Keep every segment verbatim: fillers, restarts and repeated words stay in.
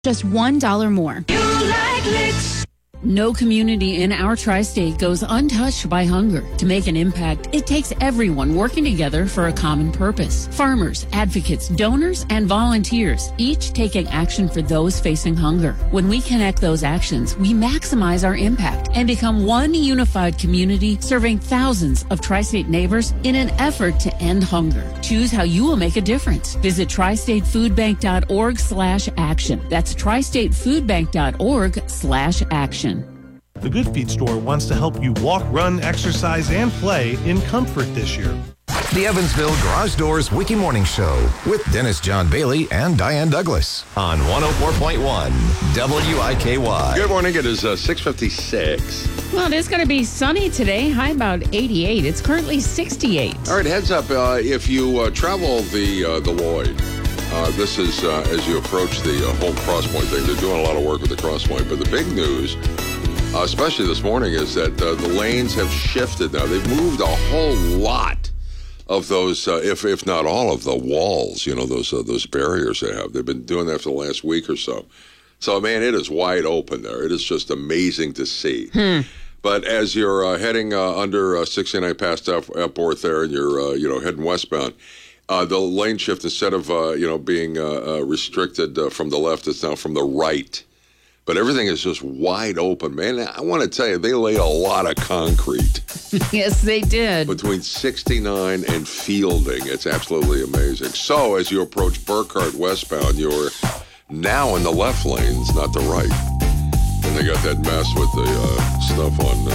just one dollar more. You like licks. No community in our tri-state goes untouched by hunger. To make an impact, it takes everyone working together for a common purpose. Farmers, advocates, donors, and volunteers, each taking action for those facing hunger. When we connect those actions, we maximize our impact and become one unified community serving thousands of tri-state neighbors in an effort to end hunger. Choose how you will make a difference. Visit tristatefoodbank.org slash action. That's tristatefoodbank.org slash action. The Good Feet store wants to help you walk, run, exercise, and play in comfort this year. The Evansville Garage Doors Wiki Morning Show with Dennis John Bailey and Diane Douglas on one oh four point one W I K Y. Good morning. It is uh, six fifty-six. Well, it is going to be sunny today. High about eighty-eight. It's currently sixty-eight. All right, heads up. Uh, if you uh, travel the uh, the Lloyd, uh, this is uh, as you approach the uh, whole Crosspoint thing. They're doing a lot of work with the Crosspoint, but the big news, Uh, especially this morning, is that uh, the lanes have shifted now. They've moved a whole lot of those, uh, if if not all of the walls, you know, those uh, those barriers they have. They've been doing that for the last week or so. So, man, it is wide open there. It is just amazing to see. Hmm. But as you're uh, heading uh, under uh, sixty-nine past Epworth there, and you're uh, you know heading westbound, uh, the lane shift, instead of uh, you know being uh, uh, restricted uh, from the left, it's now from the right. But everything is just wide open, man. I want to tell you, they laid a lot of concrete. Yes, they did. Between sixty-nine and Fielding. It's absolutely amazing. So as you approach Burkhart westbound, you're now in the left lanes, not the right. And they got that mess with the uh, stuff on uh,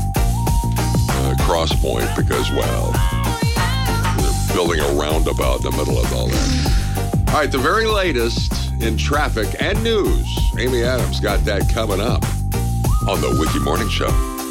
uh, Crosspoint because, well, they're building a roundabout in the middle of all that. All right, the very latest in traffic and news. Amy Adams got that coming up on the Wiki Morning Show.